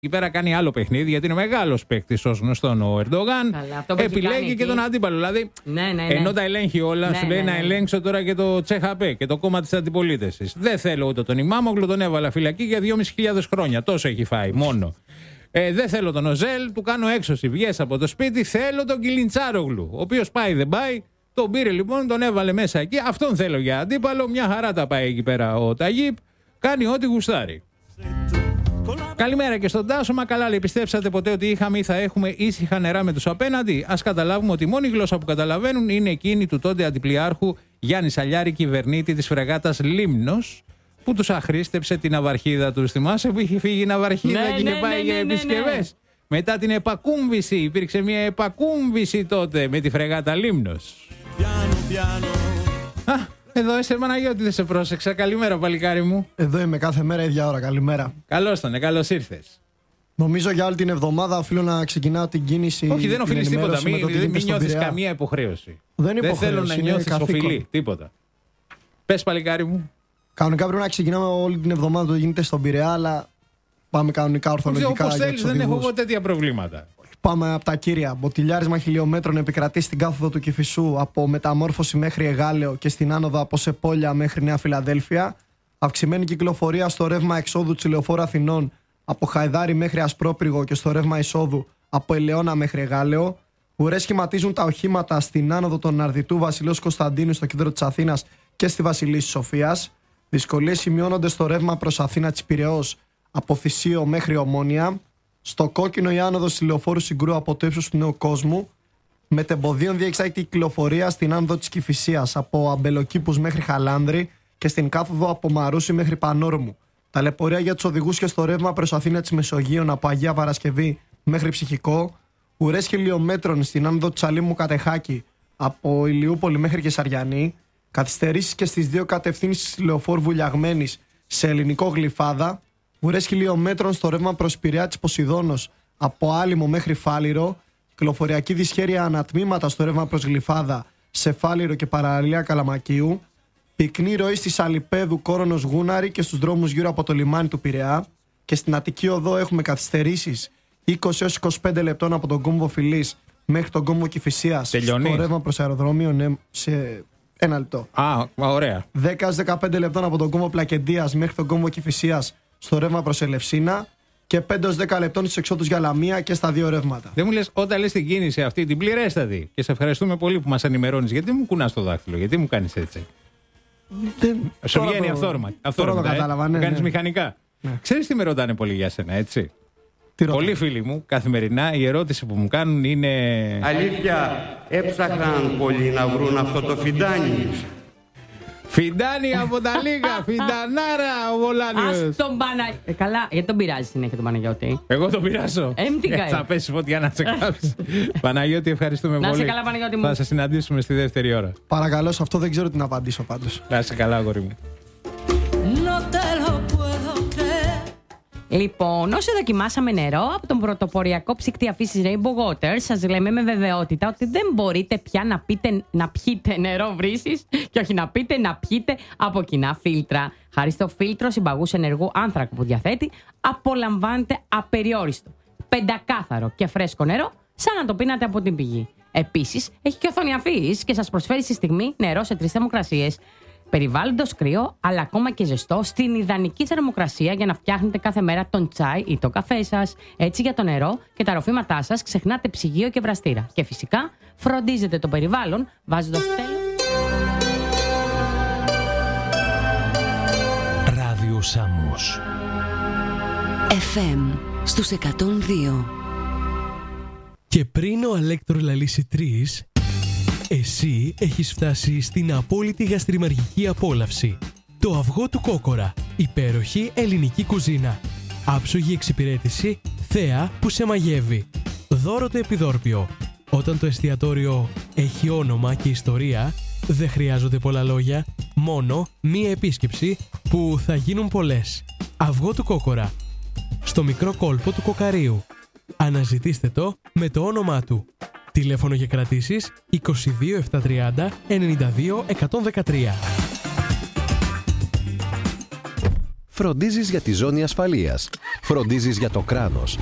Εκεί πέρα κάνει άλλο παιχνίδι, γιατί είναι μεγάλος παίκτης ως γνωστόν ο Ερντογάν. Επιλέγει και τον αντίπαλο. Δηλαδή, ενώ τα ελέγχει όλα, σου λέει να ελέγξω τώρα και το ΤΣΕΧΑΠΕ και το κόμμα της αντιπολίτευσης. Δεν θέλω ούτε τον Ιμάμογλου, τον έβαλα φυλακή για 2.500 χρόνια. Τόσο έχει φάει μόνο. Δεν θέλω τον Οζέλ, του κάνω έξωση. Βγες από το σπίτι, θέλω τον Κιλιντσάρογλου. Ο οποίος πάει, δεν πάει. Τον πήρε λοιπόν, τον έβαλε μέσα εκεί. Αυτόν θέλω για αντίπαλο. Μια χαρά τα πάει εκεί πέρα ο Ταγίπ. Κάνει ό,τι γουστάρει. Καλημέρα και στον Τάσο. Μα καλά, λέει, πιστέψατε ποτέ ότι είχαμε ή θα έχουμε ήσυχα νερά με τους απέναντι? Ας καταλάβουμε ότι η μόνη γλώσσα που καταλαβαίνουν είναι εκείνη του τότε αντιπλιάρχου Γιάννη Σαλιάρη, κυβερνήτη της φρεγάτας Λίμνος, που τους αχρήστεψε την ναυαρχίδα τους. Θυμάσαι που είχε φύγει η ναυαρχίδα και είχε πάει για επισκευές? Μετά την επακούμβηση, υπήρξε μια επακούμβηση τότε με τη φρεγάτα Λίμνος. Εδώ είσαι, Παναγιώτη, δεν σε πρόσεξα. Καλημέρα, παλικάρι μου. Εδώ είμαι κάθε μέρα, ίδια ώρα. Καλημέρα. Καλώς τον, καλώς ήρθες. Νομίζω για όλη την εβδομάδα οφείλω να ξεκινάω την κίνηση. Όχι, δεν οφείλεις τίποτα. Μην νιώθεις καμία υποχρέωση. Δεν θέλω να νιώθεις οφειλή, τίποτα. Πες, παλικάρι μου. Κανονικά πρέπει να ξεκινάμε όλη την εβδομάδα το γίνεται στον Πειραιά, αλλά πάμε κανονικά ορθολογικά. Όπως θέλεις, δεν έχω εγώ τέτοια προβλήματα. Πάμε από τα κύρια. Μποτιλιάρισμα χιλιόμετρων επικρατεί στην κάθοδο του Κηφισού από Μεταμόρφωση μέχρι Εγάλεο και στην άνοδο από Σεπόλια μέχρι Νέα Φιλαδέλφια. Αυξημένη κυκλοφορία στο ρεύμα εξόδου της Λεωφόρου Αθηνών από Χαϊδάρι μέχρι Ασπρόπριγο και στο ρεύμα εισόδου από Ελαιώνα μέχρι Εγάλεο. Ουρές σχηματίζουν τα οχήματα στην άνοδο των Αρδιτού Βασιλέως Κωνσταντίνου στο κέντρο της Αθήνας και στη Βασιλίσσης Σοφίας. Δυσκολίες σημειώνονται στο ρεύμα προς Αθήνα της Πειραιώς από Θησίο μέχρι Ομόνια. Στο κόκκινο η άνοδος της Λεωφόρου Συγκρού από το ύψος του Νέου Κόσμου. Μετεμποδίων διεξάγεται η κυκλοφορία στην άνοδο της Κηφισίας από Αμπελοκήπους μέχρι Χαλάνδρη και στην κάθοδο από Μαρούσι μέχρι Πανόρμου. Ταλαιπωρία για τους οδηγούς και στο ρεύμα προς Αθήνα της Μεσογείων από Αγία Παρασκευή μέχρι Ψυχικό. Ουρές χιλιόμετρων στην άνοδο της Αλήμου Κατεχάκη από Ηλιούπολη μέχρι Κεσαριανή. Καθυστερήσεις και στις δύο κατευθύνσεις της Λεωφόρου Βουλιαγμένης σε Ελληνικό Γλυφάδα. Ουρές χιλιόμετρων στο ρεύμα προς Πειραιά της Ποσειδώνος από Άλυμο μέχρι Φάληρο. Κυκλοφοριακή δυσχέρεια ανατμήματα στο ρεύμα προς Γλυφάδα σε Φάληρο και παραλία Καλαμακίου. Πυκνή ροή στη Σαλιπέδου, Κόρονος, Γούναρη και στους δρόμους γύρω από το λιμάνι του Πειραιά. Και στην Αττική Οδό έχουμε καθυστερήσεις 20 έως 25 λεπτών από τον κόμβο Φιλής μέχρι τον κόμβο Κηφισίας. Τελειώνει. Στο ρεύμα προς αεροδρόμιο, ναι, σε ένα λεπτό. Ωραία. 10-15 λεπτών από τον κόμβο Πλακεντίας μέχρι τον κόμβο Κηφισίας στο ρεύμα προς Ελευσίνα. Και 5-10 λεπτών στις εξόδους για Λαμία και στα δύο ρεύματα. Δεν μου λες, όταν λες την κίνηση αυτή, την πληρέστατη, και σε ευχαριστούμε πολύ που μας ενημερώνεις, γιατί μου κουνάς το δάχτυλο, γιατί μου κάνεις έτσι? Σου βγαίνει αυθόρμητα. Τώρα το κατάλαβα, ναι. Κάνεις μηχανικά. Ναι. Ξέρεις τι με ρωτάνε πολύ για σένα, έτσι? Πολλοί φίλοι μου, καθημερινά, η ερώτηση που μου κάνουν είναι: αλήθεια, έψαχναν πολλοί να βρουν αυτό το φιντάνι? Φιντάνι από τα λίγα, φιντανάρα ο Βολάνιος. Ας τον Παναγιώτη. Καλά, γιατί τον πειράζει συνέχεια τον Παναγιώτη? Εγώ τον πειράζω. Θα πέσει φωτιά να σε κάψει. Παναγιώτη, ευχαριστούμε πολύ. Να σε καλά, Παναγιώτη μου. Θα σε συναντήσουμε στη δεύτερη ώρα. Παρακαλώ, σε αυτό δεν ξέρω τι να απαντήσω πάντως. Να σε καλά, αγόρι μου. Λοιπόν, όσο δοκιμάσαμε νερό από τον πρωτοποριακό ψυκτή αφήσης Rainbow Water, σας λέμε με βεβαιότητα ότι δεν μπορείτε πια να πιείτε νερό βρύσης και όχι να πείτε, να πιείτε από κοινά φίλτρα. Χάρη στο φίλτρο συμπαγούς ενεργού άνθρακου που διαθέτει, απολαμβάνετε απεριόριστο, πεντακάθαρο και φρέσκο νερό, σαν να το πίνατε από την πηγή. Επίσης, έχει και οθόνη αφής και σας προσφέρει στη στιγμή νερό σε 3 θερμοκρασίες. Περιβάλλοντος κρύο, αλλά ακόμα και ζεστό, στην ιδανική θερμοκρασία για να φτιάχνετε κάθε μέρα τον τσάι ή το καφέ σας. Έτσι, για το νερό και τα ροφήματά σας ξεχνάτε ψυγείο και βραστήρα. Και φυσικά φροντίζετε το περιβάλλον βάζοντας τέλος. Ράδιο Σάμος FM στους 102. Και πριν ο Αλέκτρο λαλήσει 3, εσύ έχεις φτάσει στην απόλυτη γαστριμαργική απόλαυση. Το αυγό του Κόκορα. Υπέροχη ελληνική κουζίνα. Άψογη εξυπηρέτηση, θέα που σε μαγεύει. Δώρο το επιδόρπιο. Όταν το εστιατόριο έχει όνομα και ιστορία, δεν χρειάζονται πολλά λόγια, μόνο μία επίσκεψη που θα γίνουν πολλές. Αυγό του Κόκορα. Στο μικρό κόλπο του Κοκαρίου. Αναζητήστε το με το όνομά του. Τηλέφωνο για κρατήσεις 22 730 92 113. Φροντίζεις για τη ζώνη ασφαλείας. Φροντίζεις για το κράνος,